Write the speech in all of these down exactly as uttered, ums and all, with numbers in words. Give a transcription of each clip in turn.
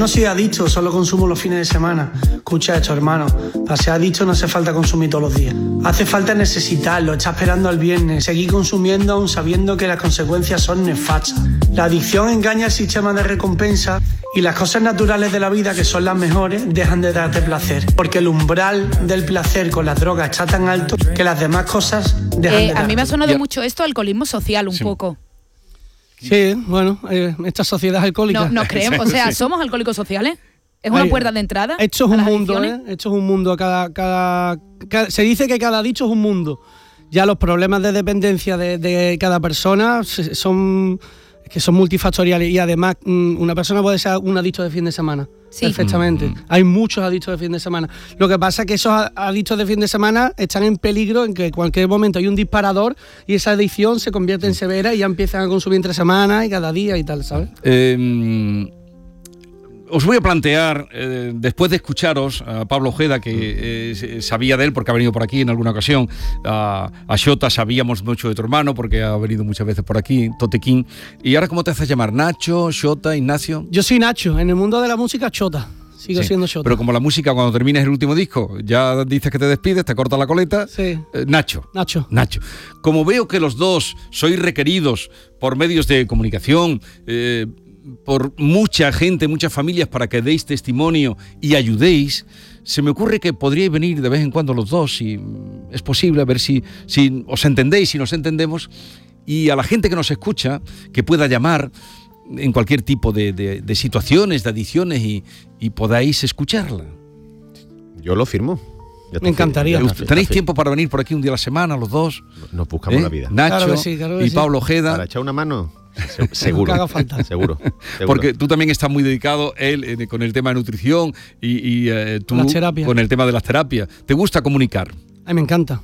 no soy adicto, solo consumo los fines de semana. Escucha esto, hermano. Para ser adicto no hace falta consumir todos los días. Hace falta necesitarlo, estar esperando al viernes, seguir consumiendo aún sabiendo que las consecuencias son nefastas. La adicción engaña el sistema de recompensa y las cosas naturales de la vida, que son las mejores, dejan de darte placer. Porque el umbral del placer con las drogas está tan alto que las demás cosas dejan eh, de darte. A mí me ha sonado Ya. mucho esto, alcoholismo social, un Sí. poco. Sí, bueno, eh, esta sociedad alcohólica. No, no creemos, o sea, Sí. ¿somos alcohólicos sociales? ¿Es una Ay, puerta de entrada? Esto es a un las mundo, ¿eh? adicciones? Esto es un mundo. Cada, cada, cada- se dice que cada dicho es un mundo. Ya los problemas de dependencia de, de cada persona se- son, que son multifactoriales y además mm, una persona puede ser un adicto de fin de semana. Sí. Perfectamente. Mm. Hay muchos adictos de fin de semana. Lo que pasa es que esos a- adictos de fin de semana están en peligro en que en cualquier momento hay un disparador y esa adicción se convierte en severa y ya empiezan a consumir entre semanas y cada día y tal, ¿sabes? Eh, os voy a plantear, eh, después de escucharos a Pablo Ojeda, que eh, sabía de él porque ha venido por aquí en alguna ocasión, a, a Xota sabíamos mucho de tu hermano porque ha venido muchas veces por aquí, Totequín, y ahora ¿cómo te haces llamar? ¿Nacho, Xota, Ignacio? Yo soy Nacho, en el mundo de la música chota. Sigo Sí, siendo chota. pero como la música cuando termines el último disco ya dices que te despides, te corta la coleta, Sí. eh, Nacho. Nacho. Nacho, como veo que los dos sois requeridos por medios de comunicación, eh, por mucha gente, muchas familias, para que deis testimonio y ayudéis, se me ocurre que podríais venir de vez en cuando los dos, si es posible, a ver si, si os entendéis, si nos entendemos, y a la gente que nos escucha, que pueda llamar en cualquier tipo de, de, de situaciones, de adicciones, y, y podáis escucharla. Yo lo firmo. Ya Me está encantaría. fir- ya está fi- ¿Tenéis está fi- tiempo para venir por aquí un día a la semana, los dos? Nos buscamos ¿Eh? la vida. Nacho Claro que sí, claro que y sí. Pablo Ojeda. Para echar una mano, se- seguro. que haga falta. Seguro. seguro. Porque tú también estás muy dedicado, él, eh, con el tema de nutrición y, y, eh, tú Las terapias. con el tema de las terapias. ¿Te gusta comunicar? A mí me encanta.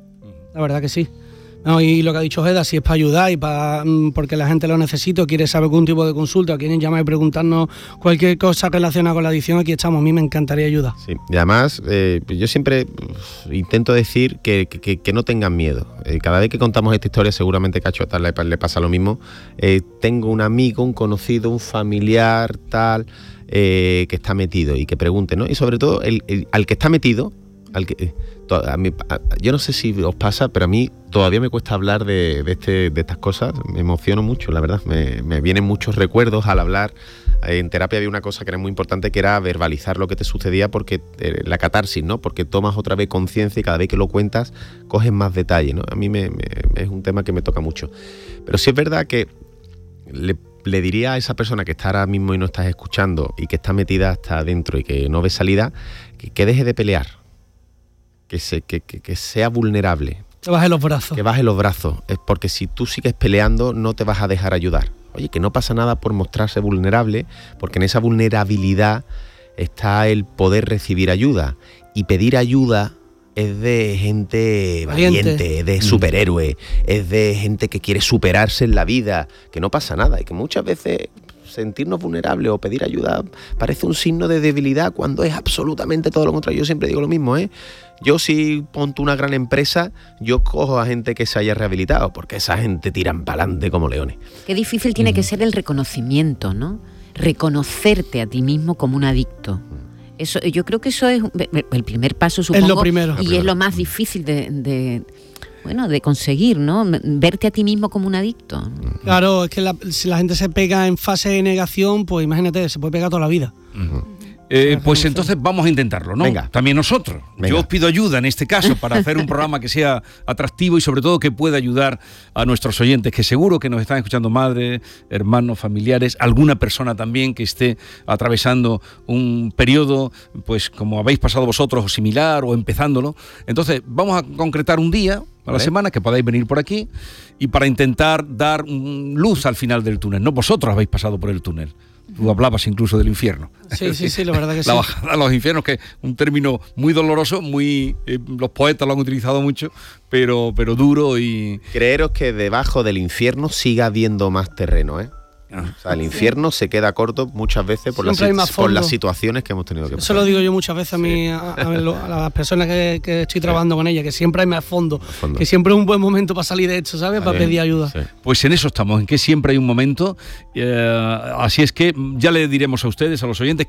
La verdad que sí. No, y lo que ha dicho Ojeda, si es para ayudar y para mm, porque la gente lo necesita o quiere saber algún tipo de consulta o quieren llamar y preguntarnos cualquier cosa relacionada con la adicción, aquí estamos. A mí me encantaría ayudar. Sí, y además eh, yo siempre uf, intento decir que, que, que no tengan miedo. Eh, cada vez que contamos esta historia, seguramente que a Chota le, le pasa lo mismo. Eh, tengo un amigo, un conocido, un familiar, tal, eh, que está metido y que pregunte, ¿no? Y sobre todo, el, el- al que está metido, al que, eh, to- a mí- a- yo no sé si os pasa, pero a mí todavía me cuesta hablar de, de, este, de estas cosas. Me emociono mucho, la verdad. Me, me vienen muchos recuerdos al hablar. En terapia había una cosa que era muy importante, que era verbalizar lo que te sucedía, porque eh, la catarsis, ¿no? Porque tomas otra vez conciencia y cada vez que lo cuentas coges más detalle, ¿no? A mí me, me, es un tema que me toca mucho. Pero sí es verdad que le, le diría a esa persona que está ahora mismo y no estás escuchando y que está metida hasta adentro y que no ve salida, que, que deje de pelear, que, se, que, que, que sea vulnerable, Que baje los brazos. que baje los brazos. Es porque si tú sigues peleando no te vas a dejar ayudar. Oye, que no pasa nada por mostrarse vulnerable, porque en esa vulnerabilidad está el poder recibir ayuda. Y pedir ayuda es de gente Valiente. valiente, es de superhéroe, es de gente que quiere superarse en la vida, que no pasa nada y que muchas veces sentirnos vulnerables o pedir ayuda parece un signo de debilidad cuando es absolutamente todo lo contrario. Yo siempre digo lo mismo, ¿eh? Yo si pongo una gran empresa, yo cojo a gente que se haya rehabilitado, porque esa gente tiran para adelante como leones. Qué difícil tiene que ser el reconocimiento, ¿no? Reconocerte a ti mismo como un adicto. Eso, yo creo que eso es el primer paso, supongo. lo primero. Y Lo primero. es lo más difícil de, de, bueno, de conseguir, ¿no? Verte a ti mismo como un adicto. Claro, es que la, si la gente se pega en fase de negación, pues imagínate, se puede pegar toda la vida. Eh, pues entonces vamos a intentarlo, ¿no? Venga. También nosotros. Venga. Yo os pido ayuda en este caso para hacer un programa que sea atractivo y sobre todo que pueda ayudar a nuestros oyentes, que seguro que nos están escuchando madres, hermanos, familiares, alguna persona también que esté atravesando un periodo, pues como habéis pasado vosotros, o similar, o empezándolo. Entonces vamos a concretar un día a la Vale. semana que podáis venir por aquí y para intentar dar mm, luz al final del túnel. No, vosotros habéis pasado por el túnel. Tú hablabas incluso del infierno. Sí, sí, sí, la verdad que La sí. bajada a los infiernos, que es un término muy doloroso, muy eh, los poetas lo han utilizado mucho, pero, pero duro y... Creeros que debajo del infierno siga habiendo más terreno, ¿eh? O sea, el infierno se queda corto muchas veces por, las, Siempre hay más por las fondo. situaciones que hemos tenido que Eso pasar. lo digo yo muchas veces a, mí, a, a lo- a las personas que, que estoy trabajando con ellas, que siempre hay más fondo, fondo. que siempre es un buen momento para salir de esto, ¿sabes? Para Vale. pedir ayuda. Sí. Pues en eso estamos, en que siempre hay un momento. Eh, así es que ya le diremos a ustedes, a los oyentes,